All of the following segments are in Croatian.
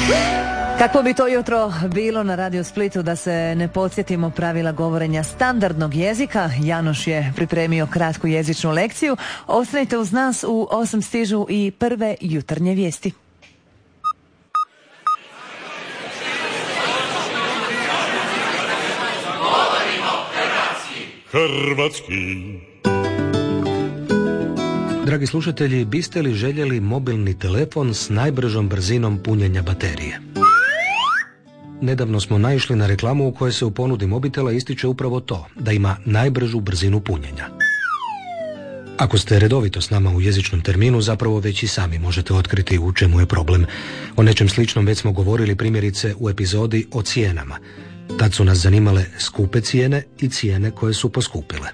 Kako bi to jutro bilo na Radio Splitu da se ne podsjetimo pravila govorenja standardnog jezika, Janoš je pripremio kratku jezičnu lekciju. Ostanite uz nas, u 8 stižu i prve jutarnje vijesti. Hrvatski. Dragi slušatelji, biste li željeli mobilni telefon s najbržom brzinom punjenja baterije? Nedavno smo naišli na reklamu u kojoj se u ponudi mobitela ističe upravo to, da ima najbržu brzinu punjenja. Ako ste redovito s nama u jezičnom terminu, zapravo već i sami možete otkriti u čemu je problem. O nečem sličnom već smo govorili primjerice u epizodi o cijenama. Tad su nas zanimale skupe cijene i cijene koje su poskupile.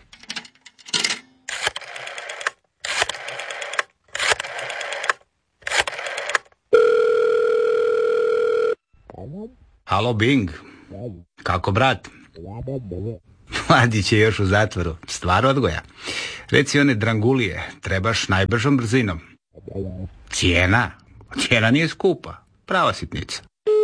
Halo Bing, kako brat? Mladić je još u zatvoru, stvar odgoja. Reci one drangulije, trebaš najbržom brzinom. Cijena nije skupa, prava sitnica.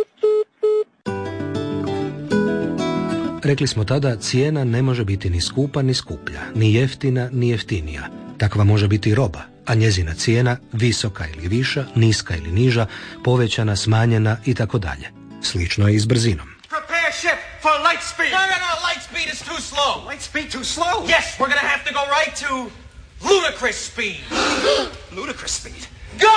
Rekli smo tada, cijena ne može biti ni skupa ni skuplja, ni jeftina ni jeftinija. Takva može biti roba, a njezina cijena visoka ili viša, niska ili niža, povećana, smanjena i tako dalje. Slično je i s brzinom. Prepare ship for light speed. No, light speed is too slow. Light speed too slow? Yes, we're gonna have to go right to ludicrous speed. Ludicrous speed. Go!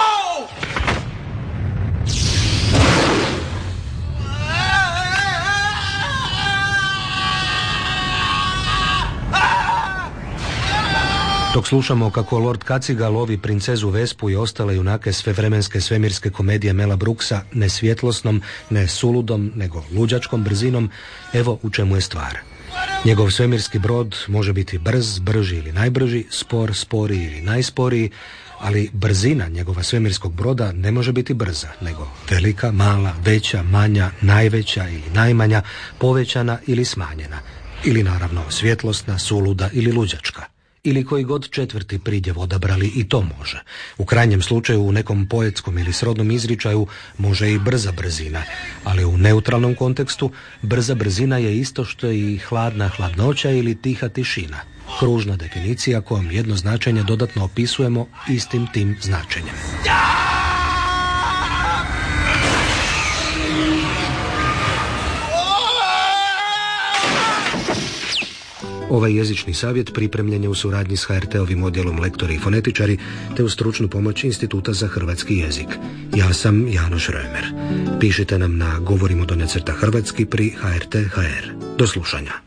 Dok slušamo kako Lord Kaciga lovi princezu Vespu i ostale junake svevremenske svemirske komedije Mela Brooksa ne svjetlosnom, ne suludom, nego luđačkom brzinom, evo u čemu je stvar. Njegov svemirski brod može biti brz, brži ili najbrži, spor, sporiji ili najsporiji, ali brzina njegova svemirskog broda ne može biti brza, nego velika, mala, veća, manja, najveća ili najmanja, povećana ili smanjena. Ili naravno svjetlosna, suluda ili luđačka. Ili koji god četvrti pridjev odabrali i to može. U krajnjem slučaju u nekom poetskom ili srodnom izričaju može i brza brzina, ali u neutralnom kontekstu brza brzina je isto što i hladna hladnoća ili tiha tišina. Kružna definicija kojom jedno značenje dodatno opisujemo istim tim značenjem. Ovaj jezični savjet pripremljen je u suradnji s HRT-ovim odjelom Lektori i fonetičari te uz stručnu pomoć Instituta za hrvatski jezik. Ja sam Janoš Römer. Pišite nam na govorimo_hrvatski pri HRT.hr. Do slušanja.